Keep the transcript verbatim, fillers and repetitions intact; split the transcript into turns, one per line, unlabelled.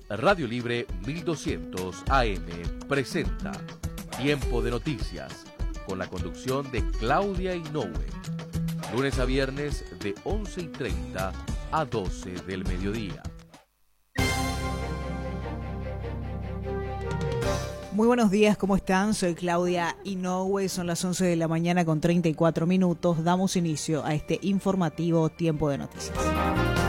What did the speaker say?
Radio Libre mil doscientos A M presenta Tiempo de Noticias, con la conducción de Claudia Inoue. Lunes a viernes de once y treinta a doce del mediodía.
Muy buenos días, ¿cómo están? Soy Claudia Inoue, son las once de la mañana con treinta y cuatro minutos. Damos inicio a este informativo Tiempo de Noticias.